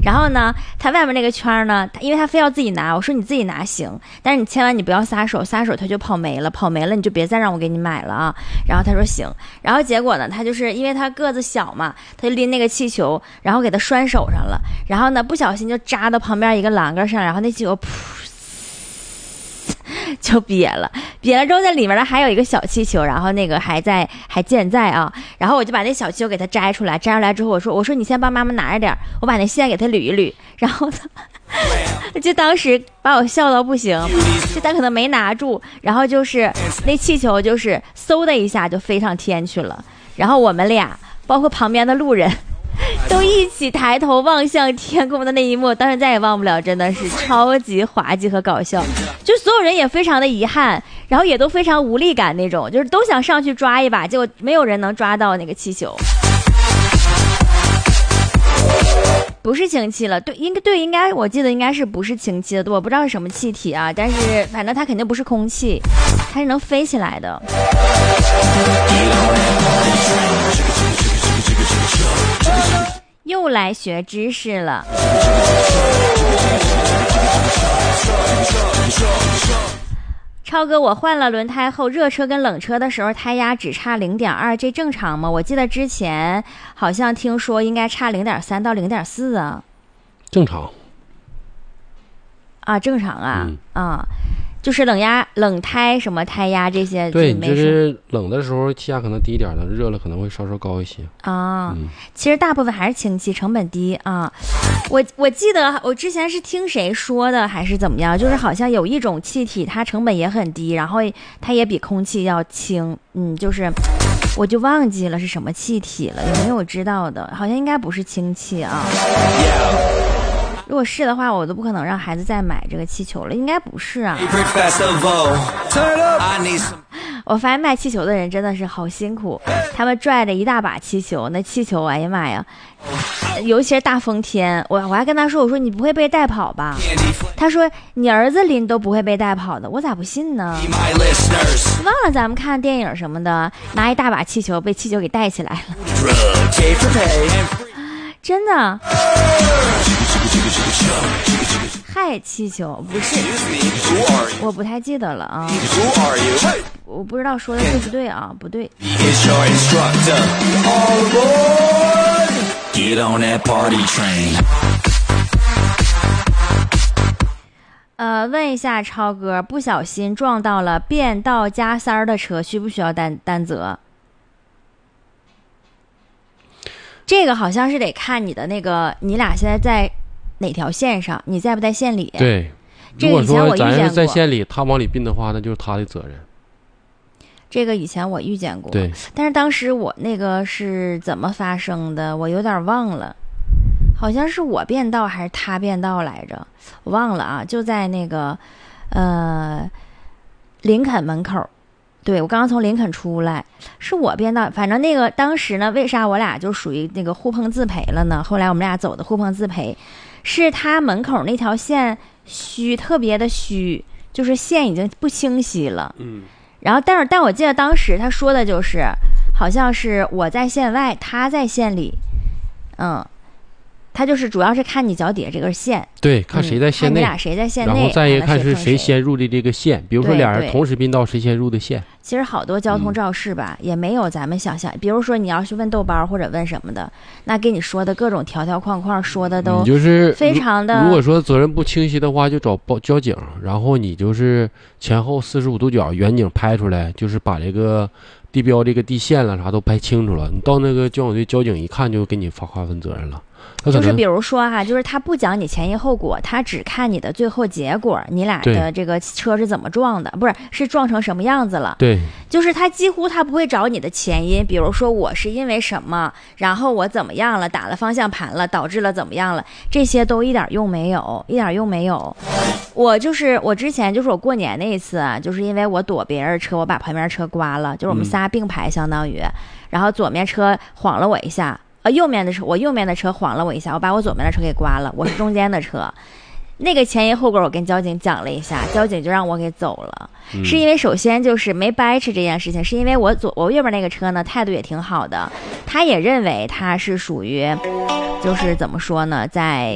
然后呢，他外面那个圈呢，因为他非要自己拿，我说你自己拿行，但是你千万你不要撒手，撒手他就跑没了，跑没了你就别再让我给你买了啊。然后他说行，然后结果呢，他就是因为他个子小嘛，他就拎那个气球，然后给他拴手上了，然后呢不小心就扎到旁边一个栏杆上，然后那气球噗就瘪了之后在里面呢还有一个小气球，然后那个还健在啊，然后我就把那小气球给它摘出来之后我说你先帮妈妈拿着点，我把那线给它捋一捋，然后就当时把我笑到不行，就他可能没拿住，然后就是那气球就是嗖的一下就飞上天去了，然后我们俩包括旁边的路人都一起抬头望向天空的那一幕，当时再也忘不了，真的是超级滑稽和搞笑，就所有人也非常的遗憾，然后也都非常无力感那种，就是都想上去抓一把，结果没有人能抓到那个气球。不是氢气了，应该我记得应该是不是氢气的，我不知道是什么气体啊，但是反正它肯定不是空气，它是能飞起来的。又来学知识了。超哥，我换了轮胎后，热车跟冷车的时候胎压只差0.2，这正常吗？我记得之前好像听说应该差0.3到0.4啊。 正常。 啊，正常啊，就是冷胎什么胎压这些对， 没就是冷的时候气压可能低一点的，热了可能会稍稍高一些啊。其实大部分还是氢气，成本低啊。我记得我之前是听谁说的还是怎么样，就是好像有一种气体它成本也很低，然后它也比空气要轻，就是我就忘记了是什么气体了，有没有知道的？好像应该不是氢气啊。如果是的话，我都不可能让孩子再买这个气球了，应该不是啊。我发现卖气球的人真的是好辛苦，他们拽着一大把气球，那气球哎呀妈呀，尤其是大风天，我还跟他说，我说你不会被带跑吧？他说你儿子拎都不会被带跑的，我咋不信呢？忘了咱们看电影什么的，拿一大把气球被气球给带起来了，真的。氦气球不是，我不太记得了啊，我不知道说的对不对啊，不对。问一下超哥，不小心撞到了变道加塞的车，需不需要担责？这个好像是得看你的那个，你俩现在在哪条线上，你在不在线里？ 对， 这个以前我遇见过。 咱是在线里，他往里并的话，那就是他的责任。 这个以前我遇见过， 对， 但是当时我那个是怎么发生的，我有点忘了，好像是我变道还是他变道来着，我忘了啊，就在那个林肯门口。对，我刚刚从林肯出来，是我变道，反正那个当时呢，为啥我俩就属于那个互碰自赔了呢？后来我们俩走的互碰自赔，是他门口那条线虚，特别的虚，就是线已经不清晰了。然后但我记得当时他说的就是，好像是我在线外，他在线里，他就是主要是看你脚底下这根线， 对，看谁在线内， 看你俩谁在线内， 然后再一看是谁先入的这个线，比如说俩人同时并道，谁先入的线。 其实好多交通肇事吧，也没有咱们想象。比如说你要是问豆包或者问什么的，那给你说的各种条条框框说的都就是非常的。 如果说责任不清晰的话，就找交警，然后你就是前后45度角远景拍出来，就是把这个地标这个地线了啥都拍清楚了，你到那个交管队交警一看就给你划分责任了。 就是比如说哈，就是他不讲你前因后果，他只看你的最后结果，你俩的这个车是怎么撞的，不是撞成什么样子了。 对， 就是他几乎他不会找你的前因，比如说我是因为什么，然后我怎么样了，打了方向盘了，导致了怎么样了，这些都一点用没有，一点用没有。我之前就是我过年那一次啊，就是因为我躲别人车，我把旁边车刮了，就是我们仨并排相当于，然后左面车晃了我一下。我右面的车晃了我一下，我把我左面的车给刮了，我是中间的车。那个前因后果我跟交警讲了一下，交警就让我给走了。是因为首先就是没掰扯这件事情，是因为我右边那个车呢态度也挺好的，他也认为他是属于就是怎么说呢，在